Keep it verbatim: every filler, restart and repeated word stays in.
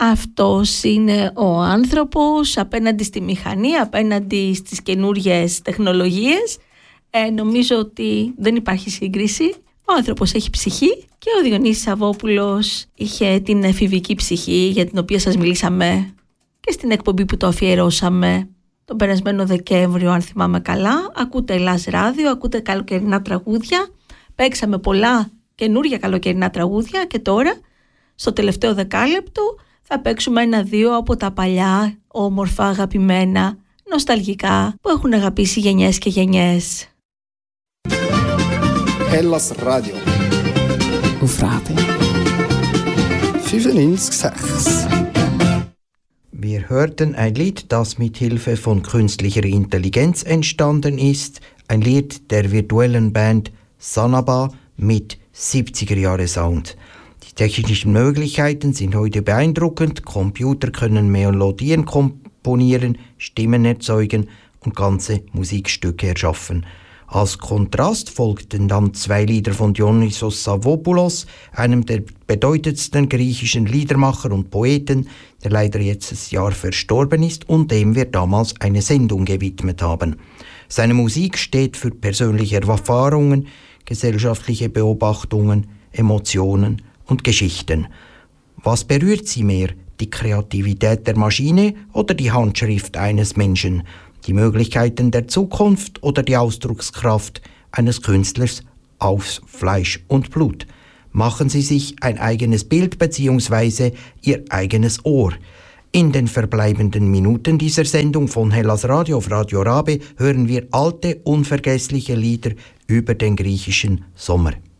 Αυτός είναι ο άνθρωπος απέναντι στη μηχανή, απέναντι στις καινούριες τεχνολογίες. Ε, νομίζω ότι δεν υπάρχει σύγκριση. Ο άνθρωπος έχει ψυχή και ο Διονύσης Σαββόπουλος είχε την εφηβική ψυχή για την οποία σας μιλήσαμε και στην εκπομπή που το αφιερώσαμε τον περασμένο Δεκέμβριο, αν θυμάμαι καλά. Ακούτε Ελλάς Ράδιο, ακούτε καλοκαιρινά τραγούδια. Παίξαμε πολλά καινούρια καλοκαιρινά τραγούδια και τώρα στο τελευταίο δεκάλεπτο θα παίξουμε ένα-δύο από τα παλιά, όμορφα, αγαπημένα, νοσταλγικά που έχουν αγαπήσει γενιές και γενιές. Hellas Radio auf Radio fünfundneunzig Komma sechs. Wir hörten ein Lied, das mit Hilfe von künstlicher Intelligenz entstanden ist, ein Lied der virtuellen Band Sanaba mit siebziger-Jahre-Sound. Die technischen Möglichkeiten sind heute beeindruckend. Computer können Melodien komponieren, Stimmen erzeugen und ganze Musikstücke erschaffen. Als Kontrast folgten dann zwei Lieder von Dionysos Savvopoulos, einem der bedeutendsten griechischen Liedermacher und Poeten, der leider jetzt das Jahr verstorben ist und dem wir damals eine Sendung gewidmet haben. Seine Musik steht für persönliche Erfahrungen, gesellschaftliche Beobachtungen, Emotionen und Geschichten. Was berührt Sie mehr, die Kreativität der Maschine oder die Handschrift eines Menschen? Die Möglichkeiten der Zukunft oder die Ausdruckskraft eines Künstlers aus Fleisch und Blut? Machen Sie sich ein eigenes Bild bzw. Ihr eigenes Ohr. In den verbleibenden Minuten dieser Sendung von Hellas Radio auf Radio Rabe hören wir alte, unvergessliche Lieder über den griechischen Sommer.